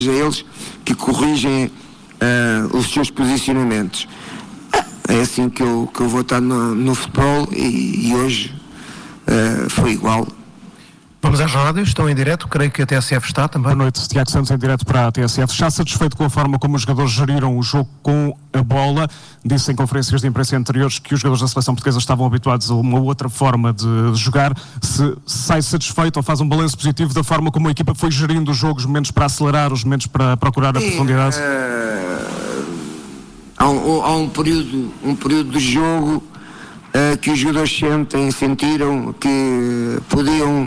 eles que corrigem os seus posicionamentos. É assim que eu vou estar no futebol e hoje foi igual. Vamos às rádios, estão em direto, creio que a TSF está também. Boa noite, Tiago Santos em direto para a TSF. Já satisfeito com a forma como os jogadores geriram o jogo com a bola? Disse em conferências de imprensa anteriores que os jogadores da seleção portuguesa estavam habituados a uma outra forma de jogar. Se sai satisfeito ou faz um balanço positivo da forma como a equipa foi gerindo os jogos, os momentos para acelerar, os momentos para procurar a profundidade? Há um período de jogo que os jogadores sentiram que podiam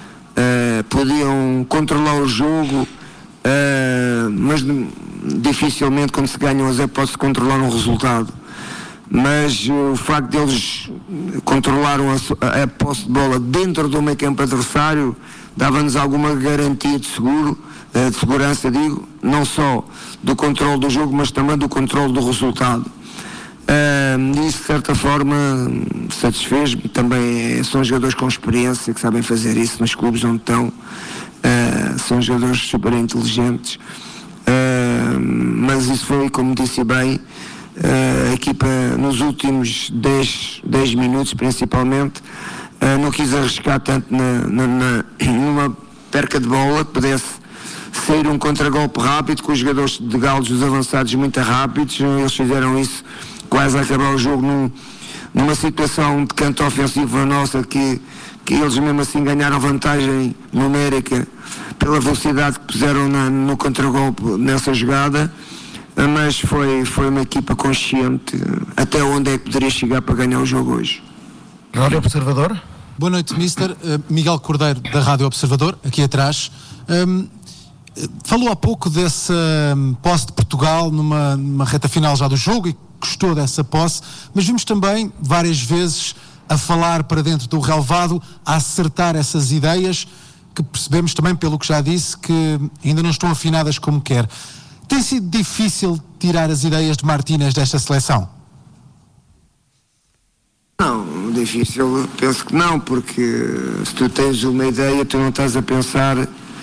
controlar o jogo, mas dificilmente quando se ganha 1-0 pode-se controlar um resultado. Mas o facto deles controlaram a posse de bola dentro do meio campo adversário dava-nos alguma garantia de segurança, não só do controle do jogo, mas também do controle do resultado. Isso de certa forma satisfez-me. Também são jogadores com experiência que sabem fazer isso nos clubes onde estão, são jogadores super inteligentes, mas isso foi, como disse bem, a equipa nos últimos 10 minutos principalmente não quis arriscar tanto numa perca de bola que pudesse sair um contragolpe rápido com os jogadores de Galos, os avançados muito rápidos. Eles fizeram isso quase a acabar o jogo numa situação de canto ofensivo nossa que eles mesmo assim ganharam vantagem numérica pela velocidade que puseram no contragolpe nessa jogada, mas foi uma equipa consciente até onde é que poderia chegar para ganhar o jogo hoje. Rádio Observador. Boa noite, Mister. Miguel Cordeiro, da Rádio Observador, aqui atrás. Falou há pouco dessa posse de Portugal numa reta final já do jogo e gostou dessa posse, mas vimos também várias vezes a falar para dentro do relevado, a acertar essas ideias que percebemos também, pelo que já disse, que ainda não estão afinadas como quer. Tem sido difícil tirar as ideias de Martínez desta seleção? Não, difícil, penso que não, porque se tu tens uma ideia, tu não estás a pensar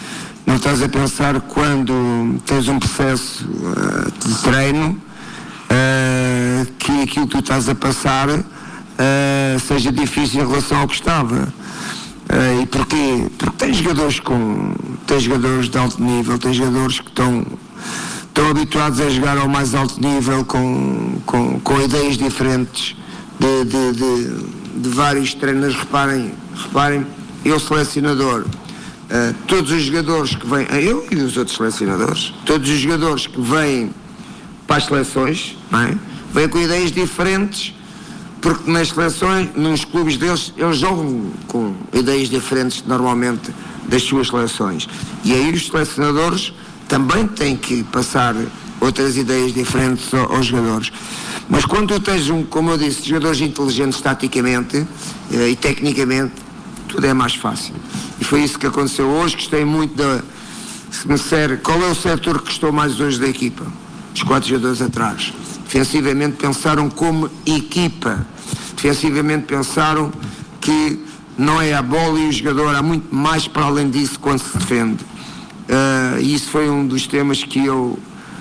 quando tens um processo de treino que aquilo que tu estás a passar seja difícil em relação ao que estava. E porquê? Porque tens jogadores de alto nível, tens jogadores que estão habituados a jogar ao mais alto nível com ideias diferentes de vários treinos. Reparem, eu selecionador, todos os jogadores que vêm, eu e os outros selecionadores, todos os jogadores que vêm para as seleções, não é? Vêm com ideias diferentes, porque nas seleções, nos clubes deles, eles jogam com ideias diferentes normalmente das suas seleções. E aí os selecionadores também têm que passar outras ideias diferentes aos jogadores. Mas quando tu tens, como eu disse, jogadores inteligentes taticamente e tecnicamente, tudo é mais fácil. E foi isso que aconteceu hoje. Gostei muito se me disser qual é o setor que gostou mais hoje da equipa, os 4 jogadores atrás. Defensivamente pensaram como equipa, defensivamente pensaram que não é a bola e o jogador, há muito mais para além disso quando se defende. E isso foi um dos temas que eu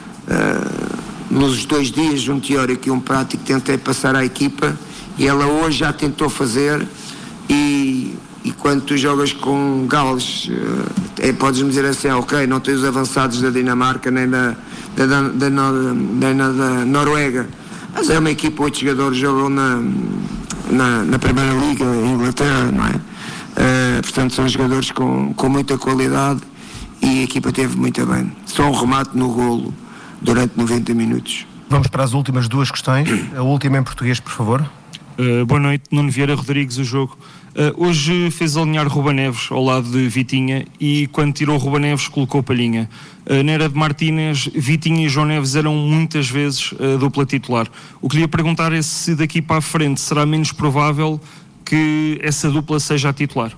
nos 2 dias, um teórico e um prático, tentei passar à equipa, e ela hoje já tentou fazer. E quando tu jogas com Gales, podes-me dizer assim, ok, não tens os avançados da Dinamarca nem da Noruega, mas é uma equipa, 8 jogadores jogam na Primeira Liga em Inglaterra, não é? Portanto são jogadores com muita qualidade, e a equipa teve muito bem. Só um remate no golo durante 90 minutos. Vamos para as últimas 2 questões. A última em português, por favor. Boa noite, Nuno Vieira Rodrigues, o jogo. Hoje fez alinhar Ruben Neves ao lado de Vitinha, e quando tirou Ruben Neves colocou Palhinha. Na era de Martínez, Vitinha e João Neves eram muitas vezes a dupla titular. O que queria perguntar é se daqui para a frente será menos provável que essa dupla seja a titular.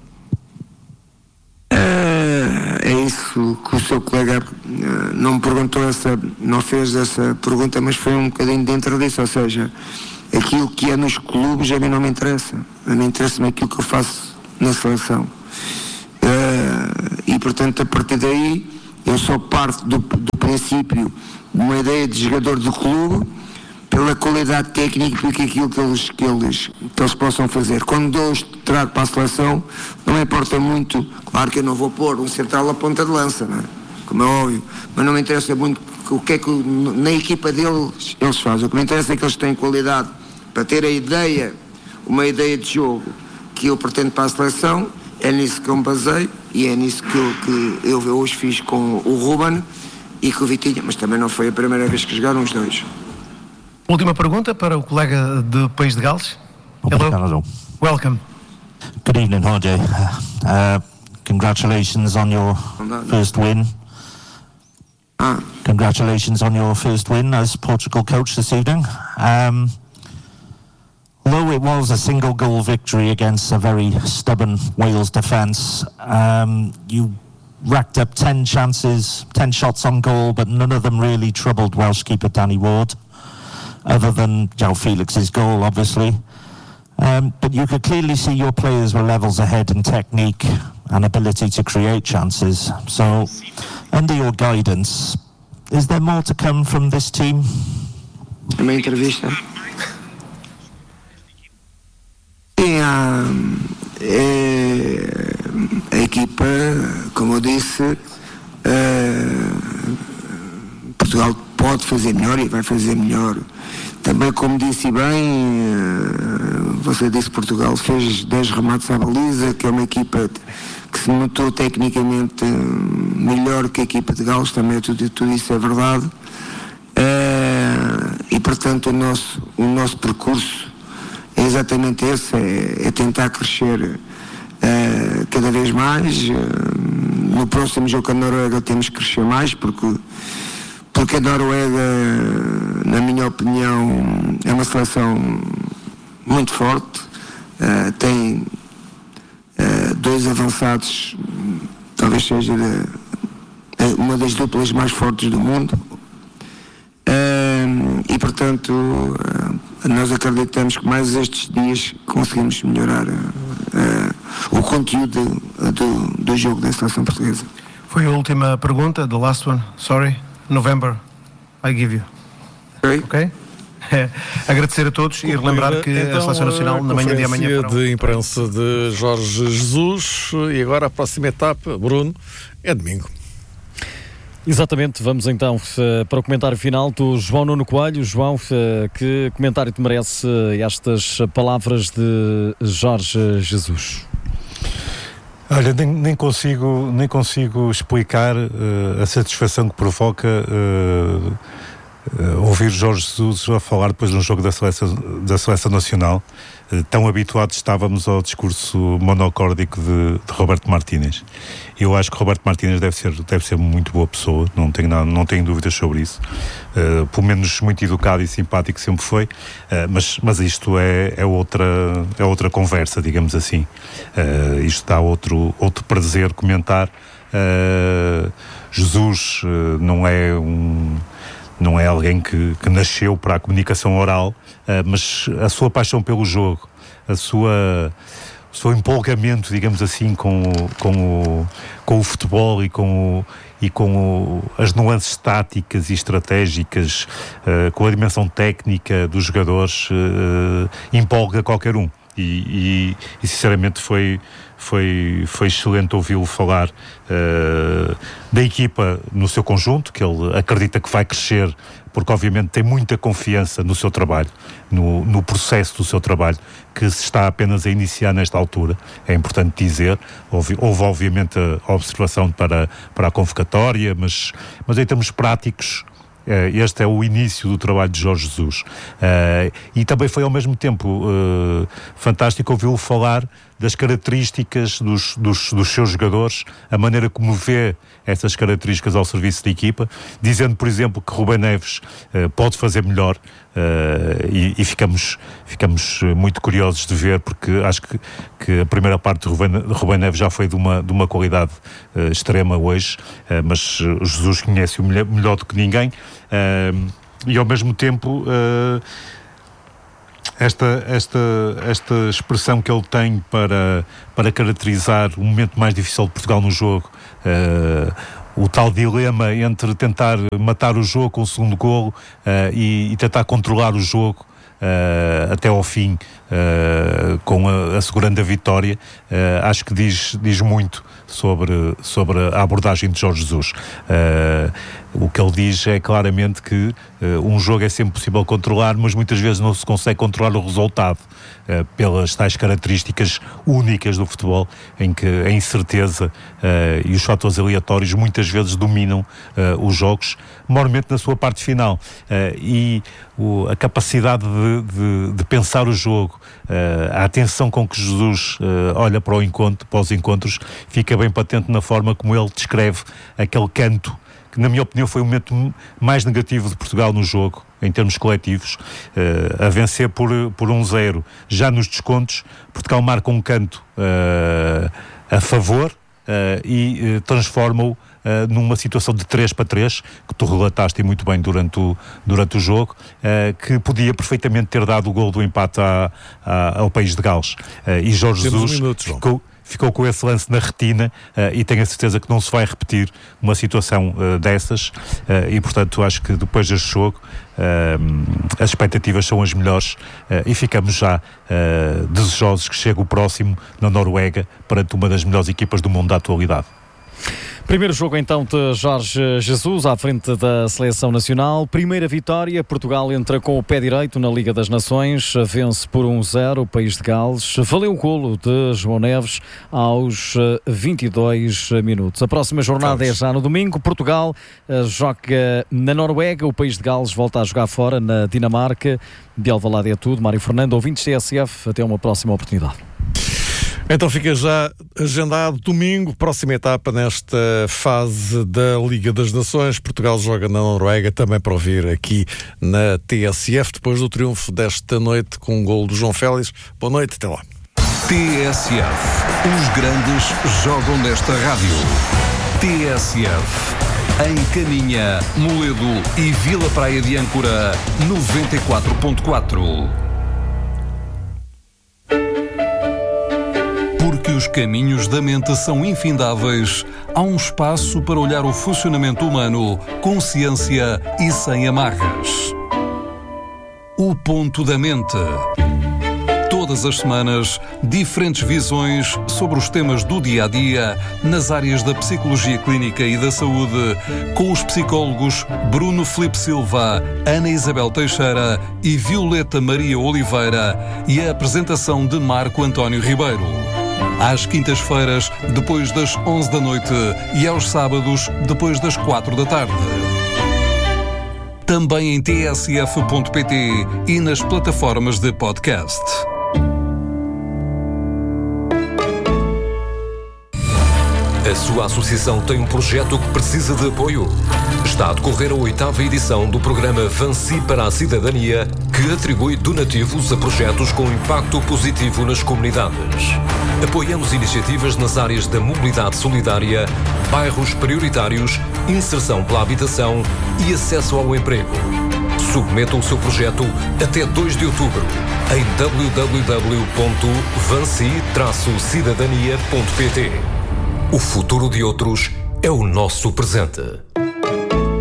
É isso que o seu colega não me perguntou, não fez essa pergunta, mas foi um bocadinho dentro disso, ou seja, aquilo que é nos clubes a mim não me interessa. A mim interessa-me aquilo que eu faço na seleção. E portanto, a partir daí, Eu só parto do princípio de uma ideia de jogador do clube pela qualidade técnica e por aquilo que eles possam fazer. Quando eu os trago para a seleção, não me importa muito, claro que eu não vou pôr um central à ponta de lança, não é? Como é óbvio, mas não me interessa muito o que é que na equipa deles eles fazem. O que me interessa é que eles têm qualidade para ter uma ideia de jogo que eu pretendo para a seleção. É nisso que eu me baseio e é nisso que eu hoje fiz com o Ruben e com o Vitinha, mas também não foi a primeira vez que jogaram os dois. Última pergunta para o colega de País de Gales. Hello. Welcome. Good evening, Jorge. Congratulations on your first win. Congratulations on your first win as Portugal coach this evening. Although it was a single goal victory against a very stubborn Wales defence, you racked up 10 chances, 10 shots on goal, but none of them really troubled Welsh keeper Danny Ward, other than João Felix's goal, obviously. But you could clearly see your players were levels ahead in technique and ability to create chances. So, under your guidance, is there more to come from this team? A minha entrevista. A equipa, como eu disse, Portugal pode fazer melhor e vai fazer melhor. Também, como disse bem, você disse que Portugal fez 10 remates à baliza, que é uma equipa que se notou tecnicamente melhor que a equipa de Gales, também tudo isso é verdade. E portanto o nosso percurso é exatamente esse, é tentar crescer cada vez mais. No próximo jogo com a Noruega temos que crescer mais, porque a Noruega, na minha opinião, é uma seleção muito forte, tem dois avançados, talvez seja uma das duplas mais fortes do mundo, e portanto nós acreditamos que mais estes dias conseguimos melhorar o conteúdo do jogo da seleção portuguesa. Foi a última pergunta, the last one, sorry. November, I give you. Ok? Agradecer a todos e relembrar que então, a Seleção Nacional na manhã de amanhã de imprensa de Jorge Jesus. E agora a próxima etapa, Bruno, é domingo. Exatamente, vamos então para o comentário final do João Nuno Coelho. João, que comentário te merece estas palavras de Jorge Jesus? Olha, nem consigo explicar a satisfação que provoca ouvir Jorge Jesus a falar depois de um jogo da seleção nacional. Tão habituados estávamos ao discurso monocórdico de Roberto Martínez. Eu acho que Roberto Martínez deve ser muito boa pessoa, não tenho dúvidas sobre isso. Pelo menos muito educado e simpático sempre foi, mas isto é outra conversa, digamos assim. Isto dá outro prazer comentar. Jesus não é alguém que nasceu para a comunicação oral, mas a sua paixão pelo jogo, o seu empolgamento, digamos assim, com o futebol e com as nuances táticas e estratégicas, com a dimensão técnica dos jogadores, empolga qualquer um. E sinceramente foi excelente ouvi-lo falar da equipa no seu conjunto, que ele acredita que vai crescer, porque obviamente tem muita confiança no seu trabalho, no processo do seu trabalho, que se está apenas a iniciar nesta altura. É importante dizer, houve obviamente a observação para a convocatória, mas em termos práticos, este é o início do trabalho de Jorge Jesus, e também foi ao mesmo tempo fantástico ouvi-lo falar das características dos seus jogadores, a maneira como vê essas características ao serviço da equipa, dizendo, por exemplo, que Rubem Neves pode fazer melhor, e ficamos muito curiosos de ver, porque acho que a primeira parte de Rubem Neves já foi de uma qualidade extrema hoje, mas Jesus conhece-o melhor do que ninguém, e ao mesmo tempo esta expressão que ele tem para caracterizar o momento mais difícil de Portugal no jogo, o tal dilema entre tentar matar o jogo com o segundo golo e tentar controlar o jogo até ao fim, com assegurando a vitória, acho que diz muito sobre a abordagem de Jorge Jesus. O que ele diz é claramente que um jogo é sempre possível controlar, mas muitas vezes não se consegue controlar o resultado, pelas tais características únicas do futebol, em que a incerteza e os fatores aleatórios muitas vezes dominam os jogos, maiormente na sua parte final. E a capacidade de pensar o jogo, a atenção com que Jesus olha para os encontros, fica bem patente na forma como ele descreve aquele canto, que na minha opinião foi o momento mais negativo de Portugal no jogo, em termos coletivos, a vencer por 1-0. Já nos descontos, Portugal marca um canto a favor e transforma-o numa situação de 3-3, que tu relataste muito bem durante o jogo, que podia perfeitamente ter dado o gol do empate ao País de Gales. E Jorge Jesus ficou com esse lance na retina, e tenho a certeza que não se vai repetir uma situação dessas, e portanto acho que depois deste jogo as expectativas são as melhores, e ficamos já desejosos que chegue o próximo na Noruega, perante uma das melhores equipas do mundo da atualidade. Primeiro jogo então de Jorge Jesus à frente da Seleção Nacional. Primeira vitória, Portugal entra com o pé direito na Liga das Nações, vence por 1-0 o País de Gales. Valeu o golo de João Neves aos 22 minutos. A próxima jornada é já no domingo. Portugal joga na Noruega, o País de Gales volta a jogar fora na Dinamarca. De Alvalade é tudo. Mário Fernando, ouvintes TSF, até uma próxima oportunidade. Então fica já agendado domingo, próxima etapa nesta fase da Liga das Nações. Portugal joga na Noruega, também para ouvir aqui na TSF, depois do triunfo desta noite com um golo do João Félix. Boa noite, até lá. TSF. Os grandes jogam nesta rádio. TSF. Em Caninha, Moledo e Vila Praia de Âncora, 94.4. Porque os caminhos da mente são infindáveis, há um espaço para olhar o funcionamento humano com ciência e sem amarras. O Ponto da Mente. Todas as semanas, diferentes visões sobre os temas do dia-a-dia nas áreas da psicologia clínica e da saúde, com os psicólogos Bruno Filipe Silva, Ana Isabel Teixeira e Violeta Maria Oliveira, e a apresentação de Marco António Ribeiro. Às quintas-feiras, depois das 11 da noite, e aos sábados, depois das 4 da tarde. Também em tsf.pt e nas plataformas de podcast. A sua associação tem um projeto que precisa de apoio? Está a decorrer a 8ª edição do programa Vansi para a Cidadania, que atribui donativos a projetos com impacto positivo nas comunidades. Apoiamos iniciativas nas áreas da mobilidade solidária, bairros prioritários, inserção pela habitação e acesso ao emprego. Submeta o seu projeto até 2 de outubro em www.vansi-cidadania.pt. O futuro de outros é o nosso presente.